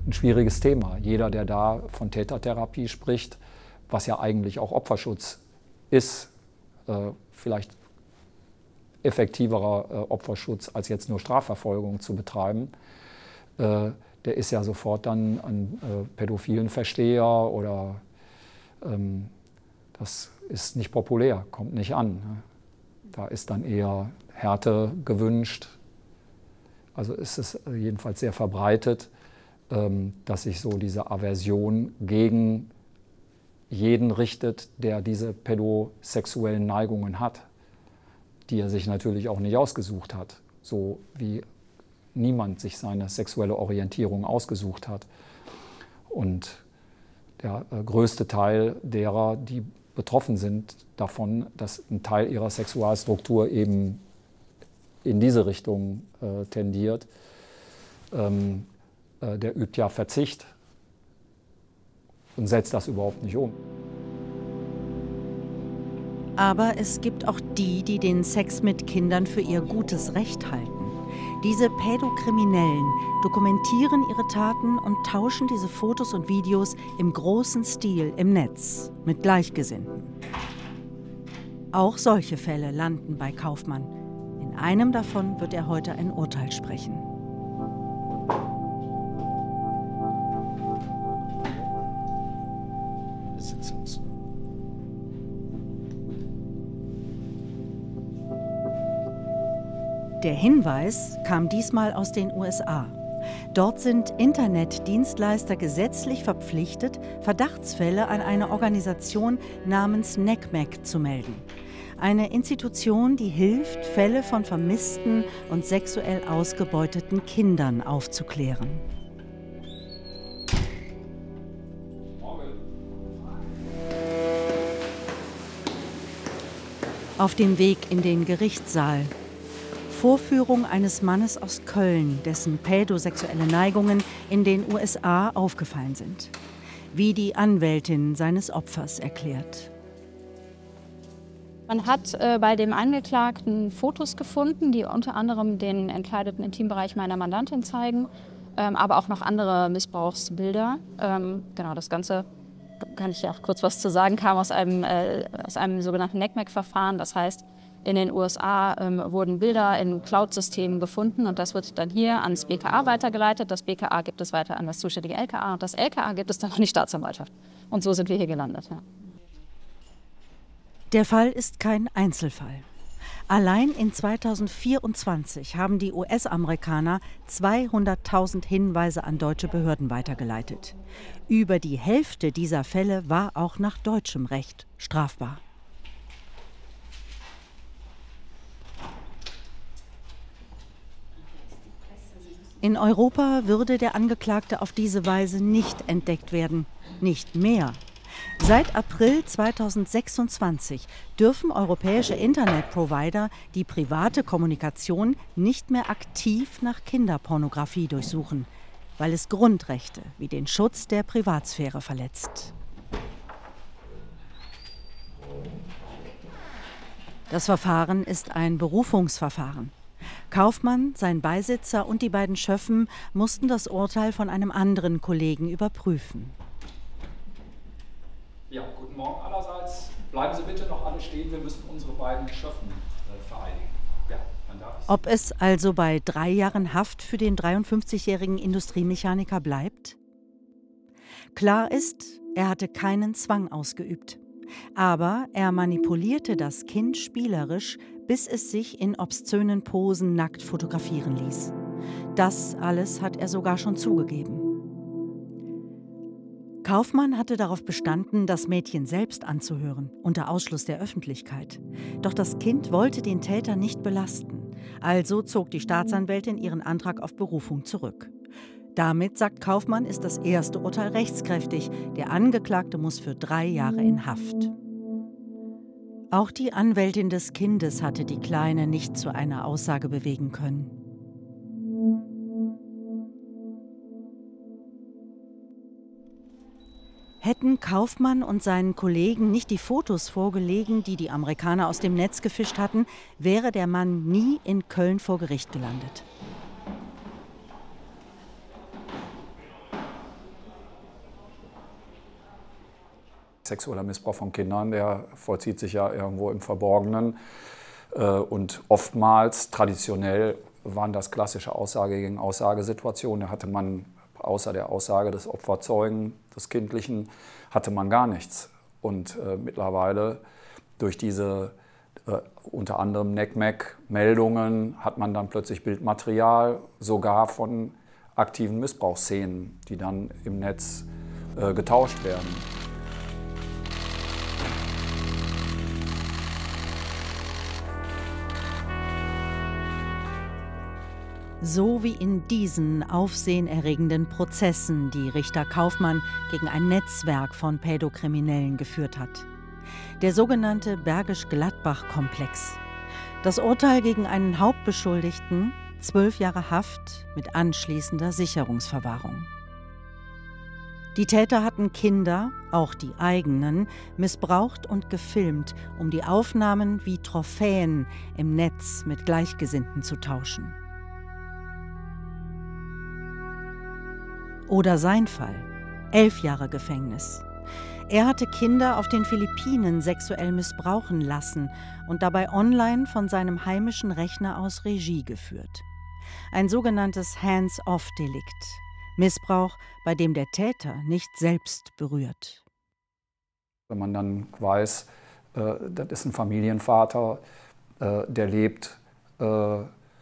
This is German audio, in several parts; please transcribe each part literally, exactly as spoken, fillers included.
ein schwieriges Thema. Jeder, der da von Tätertherapie spricht, was ja eigentlich auch Opferschutz ist, äh, vielleicht effektiverer äh, Opferschutz, als jetzt nur Strafverfolgung zu betreiben, äh, der ist ja sofort dann ein äh, pädophilen Versteher oder ähm, das ist nicht populär, kommt nicht an. Ne? Da ist dann eher Härte gewünscht. Also ist es jedenfalls sehr verbreitet, ähm, dass sich so diese Aversion gegen jeden richtet, der diese pädosexuellen Neigungen hat, die er sich natürlich auch nicht ausgesucht hat, so wie niemand sich seine sexuelle Orientierung ausgesucht hat. Und der äh, größte Teil derer, die betroffen sind davon, dass ein Teil ihrer Sexualstruktur eben in diese Richtung äh, tendiert, ähm, äh, der übt ja Verzicht und setzt das überhaupt nicht um. Aber es gibt auch die, die den Sex mit Kindern für ihr gutes Recht halten. Diese Pädokriminellen dokumentieren ihre Taten und tauschen diese Fotos und Videos im großen Stil im Netz mit Gleichgesinnten. Auch solche Fälle landen bei Kaufmann. In einem davon wird er heute ein Urteil sprechen. Der Hinweis kam diesmal aus den U S A. Dort sind Internetdienstleister gesetzlich verpflichtet, Verdachtsfälle an eine Organisation namens N C M E C zu melden. Eine Institution, die hilft, Fälle von vermissten und sexuell ausgebeuteten Kindern aufzuklären. Auf dem Weg in den Gerichtssaal. Vorführung eines Mannes aus Köln, dessen pädosexuelle Neigungen in den U S A aufgefallen sind. Wie die Anwältin seines Opfers erklärt. Man hat äh, bei dem Angeklagten Fotos gefunden, die unter anderem den entkleideten Intimbereich meiner Mandantin zeigen, ähm, aber auch noch andere Missbrauchsbilder. Ähm, genau, das Ganze, kann ich ja auch kurz was zu sagen, kam aus einem, äh, aus einem sogenannten N C M E C-Verfahren. Das heißt, in den U S A ähm, wurden Bilder in Cloud-Systemen gefunden und das wird dann hier ans B K A weitergeleitet. Das B K A gibt es weiter an das zuständige L K A und das L K A gibt es dann an die Staatsanwaltschaft. Und so sind wir hier gelandet. Ja. Der Fall ist kein Einzelfall. Allein in zweitausendvierundzwanzig haben die U S-Amerikaner zweihunderttausend Hinweise an deutsche Behörden weitergeleitet. Über die Hälfte dieser Fälle war auch nach deutschem Recht strafbar. In Europa würde der Angeklagte auf diese Weise nicht entdeckt werden, nicht mehr. Seit April zweitausendsechsundzwanzig dürfen europäische Internetprovider die private Kommunikation nicht mehr aktiv nach Kinderpornografie durchsuchen, weil es Grundrechte wie den Schutz der Privatsphäre verletzt. Das Verfahren ist ein Berufungsverfahren. Kaufmann, sein Beisitzer und die beiden Schöffen mussten das Urteil von einem anderen Kollegen überprüfen. Ja, guten Morgen allerseits. Bleiben Sie bitte noch alle stehen, wir müssen unsere beiden Schöffen äh, vereidigen. Ja, dann darf ich Ob es also bei drei Jahren Haft für den dreiundfünfzigjährigen Industriemechaniker bleibt? Klar ist, er hatte keinen Zwang ausgeübt. Aber er manipulierte das Kind spielerisch, bis es sich in obszönen Posen nackt fotografieren ließ. Das alles hat er sogar schon zugegeben. Kaufmann hatte darauf bestanden, das Mädchen selbst anzuhören, unter Ausschluss der Öffentlichkeit. Doch das Kind wollte den Täter nicht belasten. Also zog die Staatsanwältin ihren Antrag auf Berufung zurück. Damit, sagt Kaufmann, ist das erste Urteil rechtskräftig. Der Angeklagte muss für drei Jahre in Haft. Auch die Anwältin des Kindes hatte die Kleine nicht zu einer Aussage bewegen können. Hätten Kaufmann und seinen Kollegen nicht die Fotos vorgelegen, die die Amerikaner aus dem Netz gefischt hatten, wäre der Mann nie in Köln vor Gericht gelandet. Sexueller Missbrauch von Kindern, der vollzieht sich ja irgendwo im Verborgenen. Und oftmals, traditionell, waren das klassische Aussage gegen Aussagesituationen. Da hatte man außer der Aussage des Opferzeugen, des Kindlichen, hatte man gar nichts. Und äh, mittlerweile durch diese äh, unter anderem N E C M E C-Meldungen hat man dann plötzlich Bildmaterial, sogar von aktiven Missbrauchsszenen, die dann im Netz äh, getauscht werden. So wie in diesen aufsehenerregenden Prozessen, die Richter Kaufmann gegen ein Netzwerk von Pädokriminellen geführt hat. Der sogenannte Bergisch-Gladbach-Komplex. Das Urteil gegen einen Hauptbeschuldigten, zwölf Jahre Haft mit anschließender Sicherungsverwahrung. Die Täter hatten Kinder, auch die eigenen, missbraucht und gefilmt, um die Aufnahmen wie Trophäen im Netz mit Gleichgesinnten zu tauschen. Oder sein Fall, elf Jahre Gefängnis. Er hatte Kinder auf den Philippinen sexuell missbrauchen lassen und dabei online von seinem heimischen Rechner aus Regie geführt. Ein sogenanntes Hands-off-Delikt. Missbrauch, bei dem der Täter nicht selbst berührt. Wenn man dann weiß, äh, das ist ein Familienvater, äh, der lebt äh,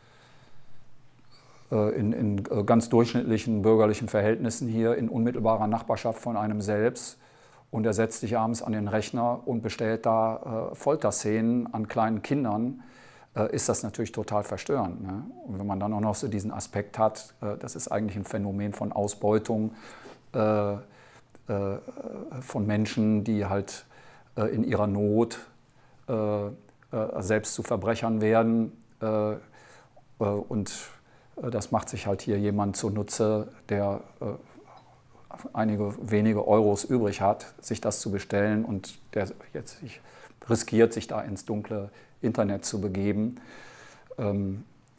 In, in ganz durchschnittlichen bürgerlichen Verhältnissen hier in unmittelbarer Nachbarschaft von einem selbst. Und er setzt sich abends an den Rechner und bestellt da äh, Folterszenen an kleinen Kindern, äh, ist das natürlich total verstörend. Ne? Und wenn man dann auch noch so diesen Aspekt hat, äh, das ist eigentlich ein Phänomen von Ausbeutung äh, äh, von Menschen, die halt äh, in ihrer Not äh, äh, selbst zu Verbrechern werden äh, äh, und das macht sich halt hier jemand zunutze, der äh, einige wenige Euros übrig hat, sich das zu bestellen und der jetzt sich riskiert, sich da ins dunkle Internet zu begeben. Ähm,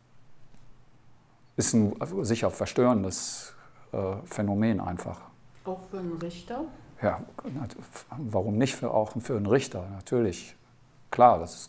ist ein sicher verstörendes äh, Phänomen einfach. Auch für einen Richter? Ja, warum nicht für, auch für einen Richter, natürlich. Klar, das ist